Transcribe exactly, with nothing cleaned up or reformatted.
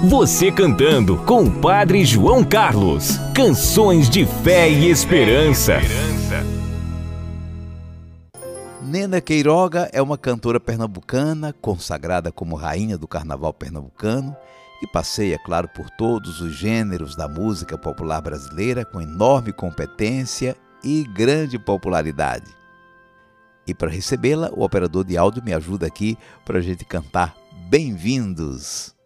Você cantando com o Padre João Carlos. Canções de fé e esperança. Nena Queiroga é uma cantora pernambucana, consagrada como rainha do carnaval pernambucano, e passeia, claro, por todos os gêneros da música popular brasileira com enorme competência e grande popularidade. E para recebê-la, o operador de áudio me ajuda aqui para a gente cantar Bem-vindos.